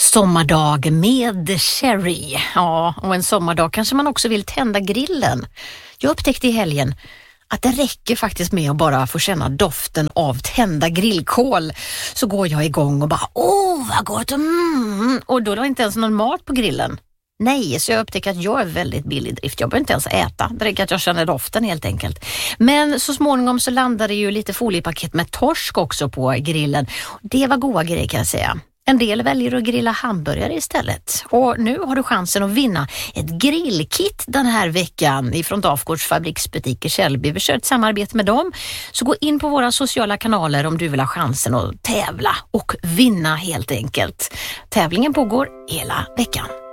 Sommardag med Cherry. Ja, och en sommardag kanske man också vill tända grillen. Jag upptäckte i helgen att det räcker faktiskt med att bara få känna doften av tända grillkol. Så går jag igång och bara, vad gott! Och då är det inte ens någon mat på grillen. Nej, så jag upptäcker att jag är väldigt billig drift. Jag behöver inte ens äta. Det räcker att jag känner doften helt enkelt. Men så småningom så landade det ju lite foliepaket med torsk också på grillen. Det var goda grejer kan jag säga. En del väljer att grilla hamburgare istället. Och nu har du chansen att vinna ett grillkit den här veckan ifrån Dafgårds fabriksbutik i Källby. Vi kör ett samarbete med dem. Så gå in på våra sociala kanaler om du vill ha chansen att tävla och vinna helt enkelt. Tävlingen pågår hela veckan.